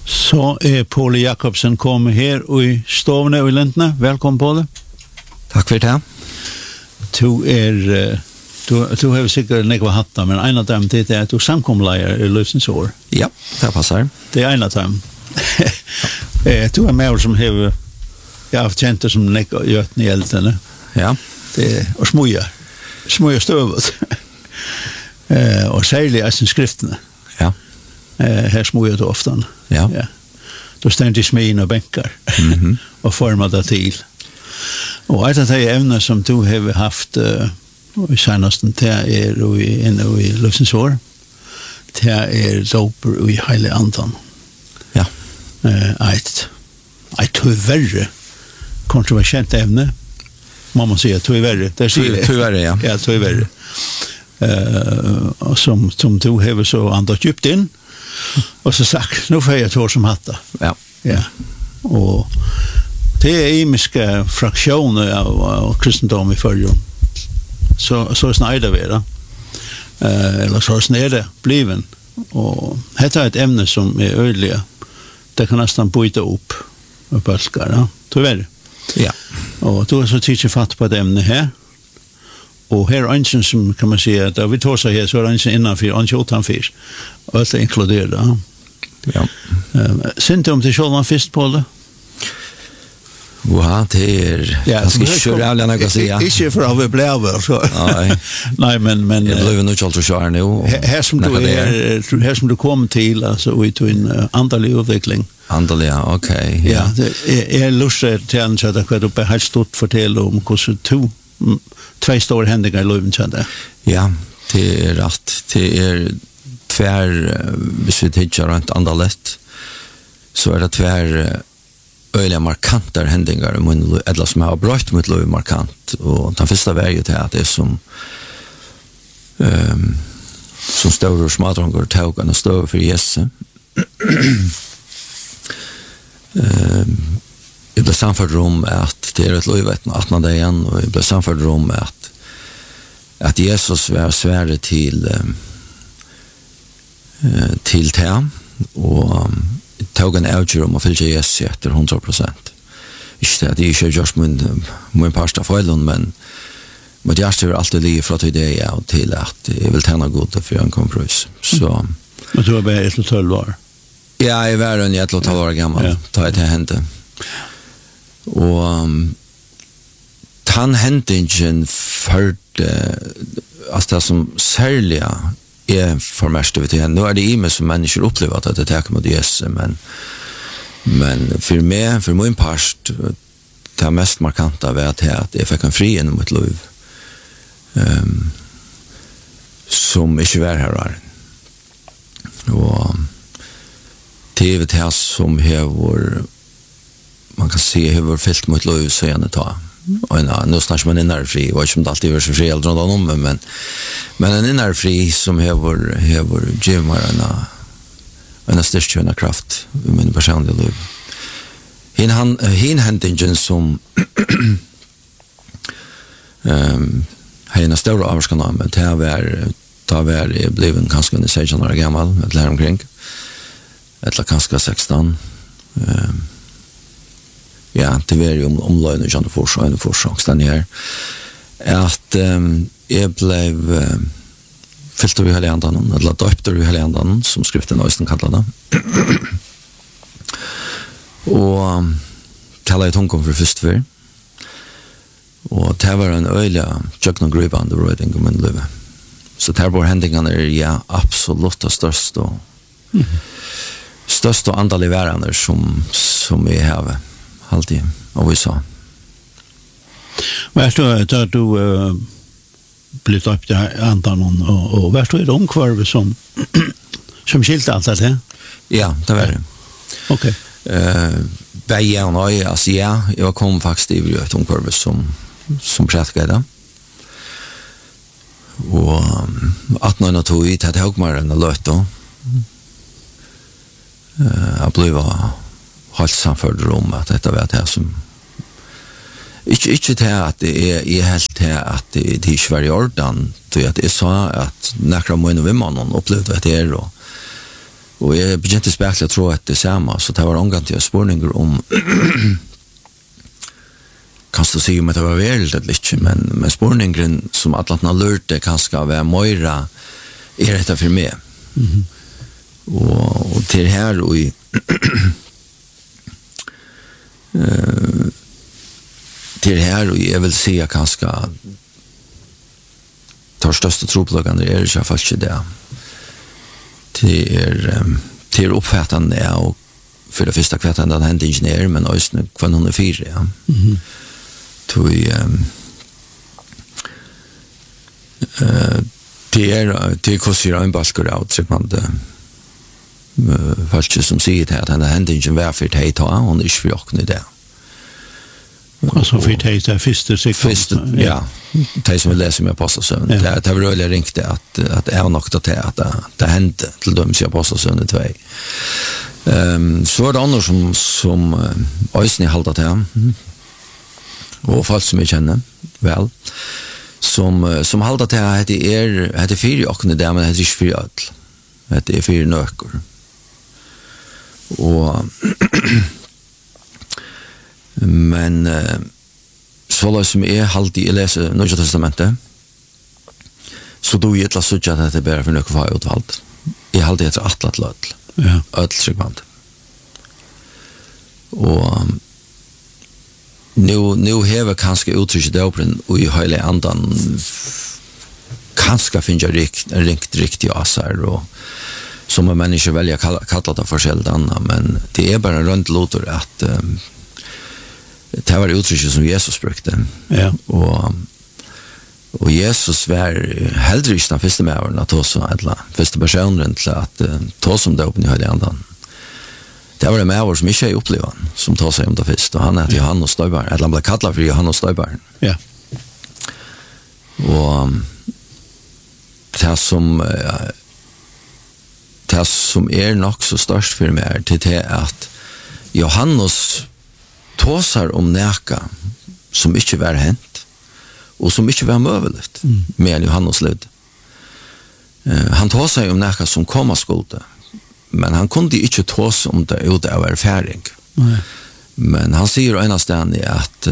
Så Paul Jakobsen kommer her i stovene og i lentene. Velkommen, Paul. Takk for det. Du har sikkert nekva hatta, men en av dem det er at du samkomleier i løsens år. Ja, det passer. Det er en av dem. Du er med som har haft kjent det som nekva gjøtten i eldene. Ja. Og smuja støvet. Og særlig er sin skriftene. Ja. Her smuja du ofta. Ja. Du stendt i smien og bänkar og formar det til. Og et av de evner som du har haft i senasten til inne i løsens år, til doper i hele andan. Ja. Et tyverre kontroversielt evne, må man säga tyverre. Tyverre, ja. Ja, tyverre. Som du har så andat djupt inn, og så sagt, nu får jeg tår som hatta. Ja. Ja. Og det er imiske fraksjoner av kristendom i förrjun. Så snøyder vi det. Eller så snøyder bliven. Og dette er et emne som er øyelige. Det kan nesten byta opp og bølger, ja. Tyvärr. Ja. Og du har så tidlig fatt på et emne her. Og her er ønsken som kan man si at vi tar seg her, så er ønsken innanfyr, ønsken utanfyr. Og alt er inkluderet. Ja. Sint om til Kjolvan først på det? Wow, det er ganske kjør jævlig enn jeg si, ja. Ikke for å vi ble av, så. Nei, men jeg ble nok alt å kjøre nå. Her som du kom til, altså, og i en andelig utvikling. Andelig, ja, ok. Ja, jeg lurer til en kjøtt hva du bare helt stort fortelle om hvordan två stora händelser i livet kände. Ja, det är rätt. Det är tvär, hvis vi tittar runt andalet, så är det tvär öliga markanter händelser eller som har brott mot liv markant. Och den första vägen till att det är som stora och smadrongar och tågarna står för Jesus. Jag blev samförd om att det är ett livet att man det igen, och jag blev samförd om att Jesus var svärd till det, och tog en avgör om att fylla Jesus efter 100%. Inte att det är just min parsta följden, men jag har alltid livet från det och till att jag vill tjäna god för en kompromiss. Så. Men du var bara 1-12 år? Ja, jag var en 1-12 år gammal. Ta det hände. Og tannhendingen førte altså det som særlig er for mest av det. Nå er det i meg som mennesker opplever at det taker mot Jesus, men for meg, for min part, det mest markante var at jeg fikk en fri gjennom mitt liv som ikke var her. Og det er det som har man kan se hur var fyllt mot lov så gärna ta. Och nu snackar man innerfri, och inte alltid är så fri eller något annat, men en innerfri som har ger mig en styrka kraft i min personliga liv. Hin händingen som har en stor avskanna, men det var blev ganska 16 år gammal med lära omkring. Eller ganska 16. Ja, det var ju om lögn och kände forsångsten här. Att jag blev fyllt av hela andan, eller döpt av hela andan, som skriften Øysten kallar det. Och talade i tungkom för först för. Och det var en öjliga tjöknogrybande röjning om min liv. Så det här var händingarna är absolut det största antal i världen som vi har alltid och vi sa. Vart du blivit upp där andan och vart du är omkvarv som skilt allt det? Ja, det var det. Okej. Bäja och nej, alltså ja, jag kom faktiskt i ett omkvarv som prätkade. Och att någon tog ut att högmaren och löt då. Jag blev helt samförd om att detta var det som inte det att det är helt det att det är Sverige ordan, så att det sa att några månader vi man upplevde det här, och Og jeg begynte spekler å tro at det samme, så det var omgang til spørninger om kan du si om at det var veldig eller ikke, men spørningen som Atlanten har lurt det kanskje å være møyre dette for meg. Og til her og i til her og jeg vil si at kanskje tar største troplagene ikke fall ikke det. Til oppfattende og for det første kvettende han hendte ingeniør, men også hva hun 4, ja. Til hvordan en balker av tryggmande folk som sier til at han hendte ingeniør var for det ta, hun ikke for åkne det. Altså for det første sikkert? Ja, det som vi leser med Apostelsøvn. Det var veldig ringt at jeg har nok til at det hendte til døms i Apostelsøvn 2. Så var det andre som øysen i halvda til og folk som jeg kjenner vel som halvda til at det 4 åkne det, men det ikke 4 ødel. Det 4 nøkker. Og men så la som jeg alltid leser Nye Testamentet så do jeg et la sutja at det bare for nøkker for utvalgt. Jeg alltid etter atlat lødel. Ja. Ødeltryggvand. Og nu hever kanskje uttrykket døperen og i høylig andan kanskje finner riktig asar og som en menneske velger kalla det forskjellig annet, men det bare rundt loter at det var uttrykket som Jesus brukte. Ja. Og Jesus var heller ikke den første medveren at også, eller første personen til at ta som døpen i høylig andan. Det var en medver som ikke er opplevd han, som tar seg om det første, og han heter Johannes Støyberg, eller han ble kallet for Johannes Støyberg. Ja. Og det som nok så størst for meg til det at Johannes tåsar om neka som ikke var hent og som ikke var møveligt med Johannes liv. Han tåsar om neka som kom av skulde, men han kunde ikke tåse om det ut av erfaring. Men han sier ena stedet at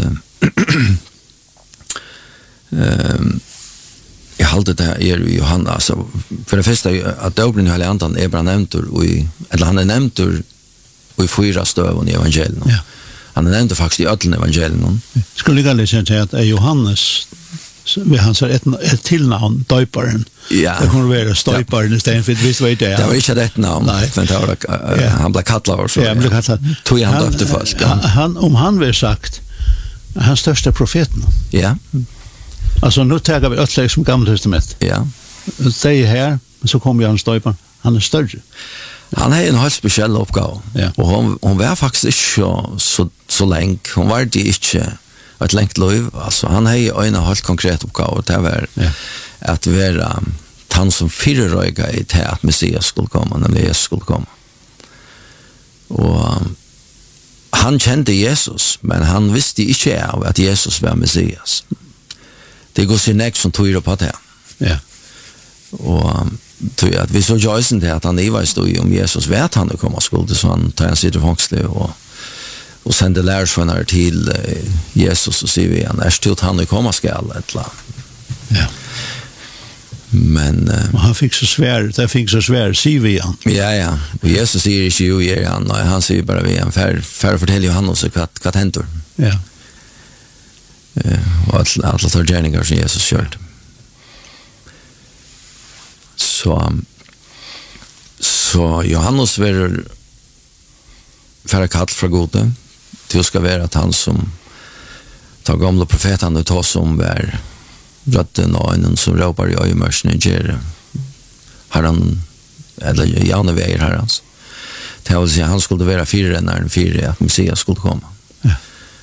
jeg halte det her i Johannes, altså, for det første at døperen i hele andan bare nevnt eller han nevnt i 4 støvene i evangelien. Ja. Han nevnt faktisk i ødelen evangelien. Skulle jeg aldri si at Johannes vi han sa ett tillnavn døperen. Ja. Det kunne være støyperen i stedet, for visst var det. Det var ikke et navn, men det var, han ble kattlet over, så han ble kattlet. Tog han døpte folk. Om han var sagt, han største profeten. Ja. Altså, nu tager vi ötlägg som Gamla Testament. Ja. Det är här, men så kommer Johannes Döparen. Han är större. Han har en helt speciell uppgave. Ja. Och hon var faktiskt inte så länge. Hon var det inte ett längt liv. Alltså, han har en helt konkret uppgave. Det var att vara han som fyrröjga i det att Messias skulle komma, när Jesus skulle komma. Och han kände Jesus, men han visste inte av att Jesus var Messias. Det går sin näck som tog på det. Ja. Och tror att vi så joysen det att han i var stod om Jesus vet han kommer skulle så han tar en sitt fångsle och sände lärsvänner till Jesus och säger vi han är stort han kommer skall ettla. Ja. Men han fick så svär säger vi han. Ja. Och Jesus säger inte ju ger han och han säger bara vi en för fortäljer han oss vad händer. Ja. Och alla tar gärningar som Jesus kört. Så Johannes var färre kall fra gode. Det ska vara att han som tar gamla profeterna och tar som var rötten och en som råpar i öjmörsen ger herran eller Janne väger herrans. Det vill säga han skulle vara fyrrännaren för att Messias skulle komma. Ja.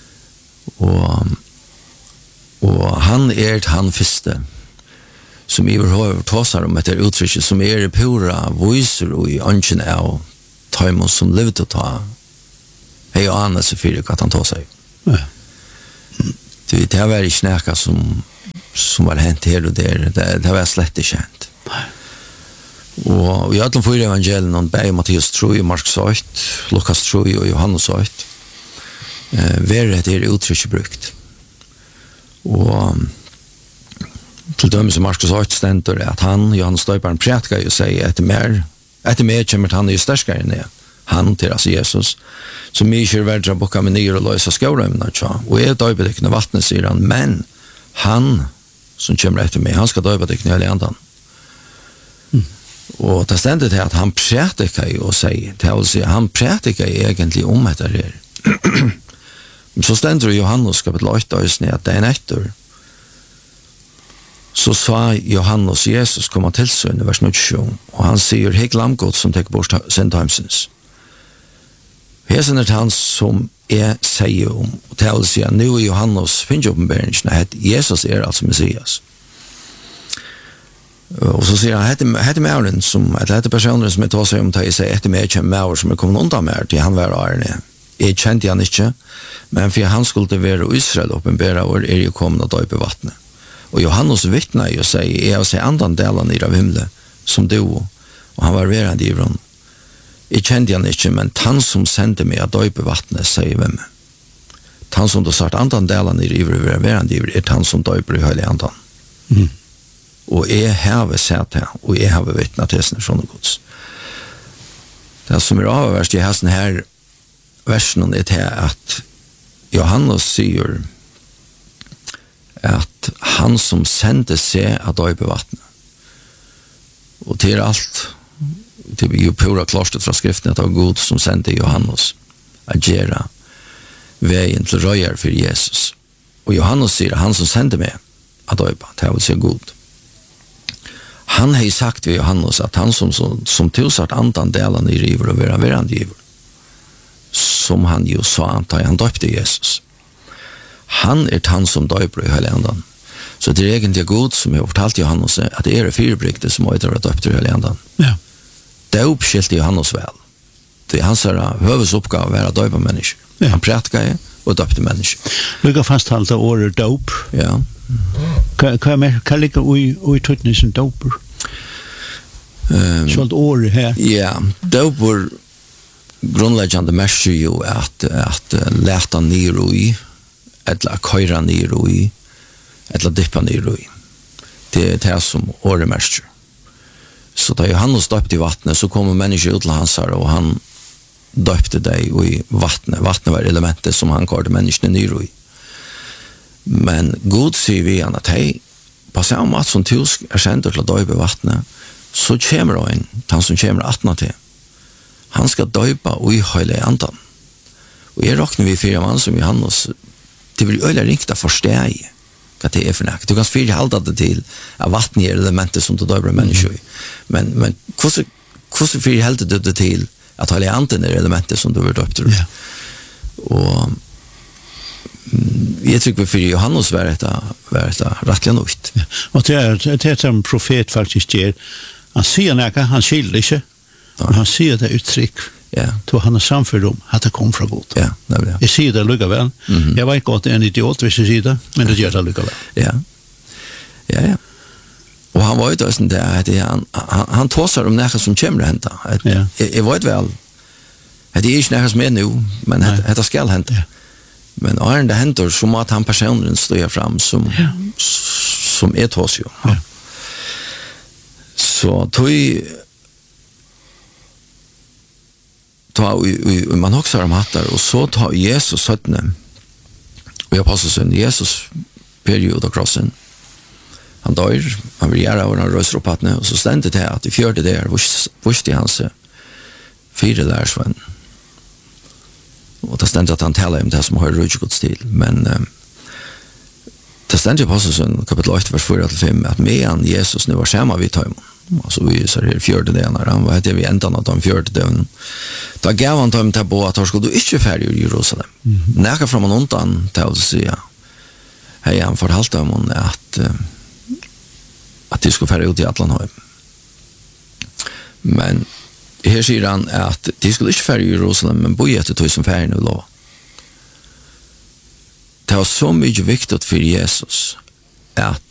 Och han han första som i överhuvud tåsar om ett uttryck som pura voicer och i anken av tajmos som levde att ta hej och annat så fyra att han tar sig. Ja. Det var inte snäcka som var hänt här och där. Det var slett inte hänt. Og i alle fyra evangelien om Berg Mattias 3, Markus 8, Lukas 3 og Johannes 8 været det uttrykket brukt. Og til dømes i Markus 8 stender at han, Johannes Døyperen, prætka og sier etter mer kommer han jo sterskere ned. Han til altså Jesus, som mye ikke verdre bukka med nye og løse skårøymene. Og jeg døyper ikke noe vattnet, sier han, men han som kommer etter meg, han skal døype ikke noe hele andan. Og det stender til at han prætika og sier, det vil si, han prætika egentlig om etter her. Men så stender det Johannes kapitel 8 at det etter, så sa Johannes Jesus komma til seg i vers 97, og han sier, hei lamgått som teker bort sendheimsens. Hesen han som sier om, og det vil si at nå Johannes finner oppenberingen at Jesus altså Messias. Og så sier han, hette mæren som, eller hette personer som tar seg om til å si, hette mer kjent mæren som kommet undan mer til han var ærende. Jeg kjente han ikke, men for han skulle være Israel oppenbæra år, jo kommet og døype vattnet. Og Johannes vittner jo seg, jeg har sett andre deler av himmelen, som du, og han var verande i vrund. Jeg kjente han ikke, men han som sendte meg å døype vattnet, sier hvem. Han som du sagt andre deler i verande i vrund, han som døyper i høylig andan. Og jeg har sett her, og jeg har vittnet til sånne sånne gods. Det som avverst i hesten her, versen er til at Johannes sier at han som sendte seg av døype vattnet. Og til alt, det blir jo pura klarstet fra skriften at det var Gud som sendte Johannes å gjøre veien til røyer for Jesus. Og Johannes sier han som sendte meg av døype, det vil si Gud. Han har sagt ved Johannes at han som tilsagt andan delan i river og verande giver, som han jo sa antar han døypte Jesus. Han han som døyper i hele andan. Så det egentlig Gud som har fortalt Johannes at det firebrikte som har døypt i hele andan. Ja. Det oppskilte Johannes vel. Det hans høvesoppgave å være døype mennesker. Ja. Han prætka og døypte mennesker. Lukka fasthalte året døp. Ja. Hva ligger i tøytene som døper? Sånt året her. Ja, døper grundläggande märker ju att läta ner i eller köra ner i eller dippa ner i. Det är det som året märker. Så da Johannes döpte i vattnet så kommer människor ut till hans här och han döpte dig i vattnet. Vattnet var elementet som han kallade människorna ner i. Men Gud säger vi han att hej, på samma mat som tysk känd till att döpa i vattnet så kommer han som kommer attna till. Han skal døypa og i høyla i andan. Og jeg råkner vi 4 mann som Johannes, det vil øyla ringta forsteg hva det er for nek. Du kan fyrir halda det til at vatten er elementet som du døyper mennesker i. Men hvordan fyrir halda det til at høyla i andan er elementet som du vil døyper i? Og jeg tror vi fyrir Johannes var det rettelig nøyt. Og det er som profet faktisk gjør. Han sier nek, han skilder ikke. Men han sier det uttrykk. Ja. Då han har samfört om att det kom från Gud. Ja, det är det. Jag säger det lugga väl. Jag vet gott en idiot hvis jag säger det, men det gör det lugga väl. Ja. Ja. Och han var ju då sån där att han tåsar om nära som kommer hända. Ja. Jag vet väl. Det är inte nära som är nu, men det ska hända. Ja. Men är det händer som att han personen står fram som är tås ju. Ja. Så man också om hattar och så tar Jesus sötne och jag passar sen Jesus period av krossen han dör han vill göra och han röstar upp hatne och så ständigt det att i fjärde där visste han sig 4 lärsvän och det ständigt att han talar om det som har rutschgods till men det ständigt passar sen kapitel 8 vers 4-5 att medan Jesus nu var samma vid tajm. Alltså vi så här fjärde dagen när han var det vi ända något om fjärde dagen. Då gav han dem till på att han skulle inte färdig i Jerusalem. Näka från man undan till att säga. Hej han fortalte dem att det skulle färdig ut i Atlanheim. Men här säger han att det skulle inte färdig i Jerusalem men bo efter 1000 färdig nu lov. Det var så mycket viktigt för Jesus att